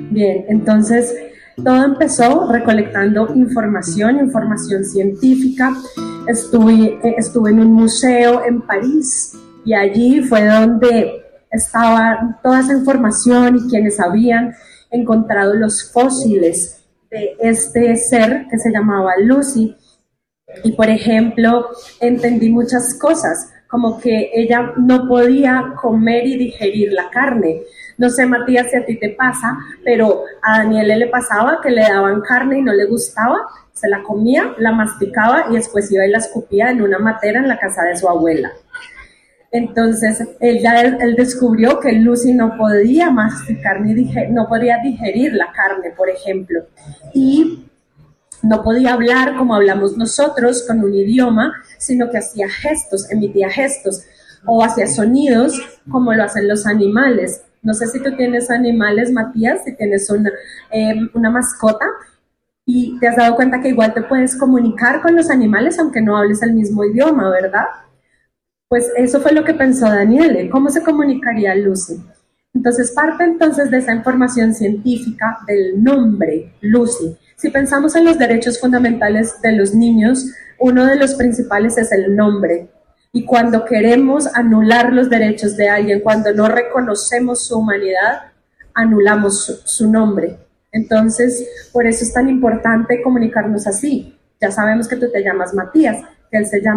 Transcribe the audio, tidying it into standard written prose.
Bien, entonces todo empezó recolectando información científica. Estuve en un museo en París y allí fue donde estaba toda esa información y quienes habían encontrado los fósiles de este ser que se llamaba Lucy. Y por ejemplo, entendí muchas cosas, como que ella no podía comer y digerir la carne. No sé, Matías, si a ti te pasa, pero a Daniele le pasaba que le daban carne y no le gustaba, se la comía, la masticaba y después iba y la escupía en una matera en la casa de su abuela. Entonces él descubrió que Lucy no podía masticar no podía digerir la carne, por ejemplo, y no podía hablar como hablamos nosotros con un idioma, sino que hacía gestos, emitía gestos o hacía sonidos como lo hacen los animales. No sé si tú tienes animales, Matías, si tienes una mascota y te has dado cuenta que igual te puedes comunicar con los animales aunque no hables el mismo idioma, ¿verdad? Pues eso fue lo que pensó Daniele. ¿Cómo se comunicaría Lucy? Entonces parte entonces de esa información científica del nombre Lucy. Si pensamos en los derechos fundamentales de los niños, uno de los principales es el nombre. Y cuando queremos anular los derechos de alguien, cuando no reconocemos su humanidad, anulamos su nombre. Entonces, por eso es tan importante comunicarnos así. Ya sabemos que tú te llamas Matías, que él se llama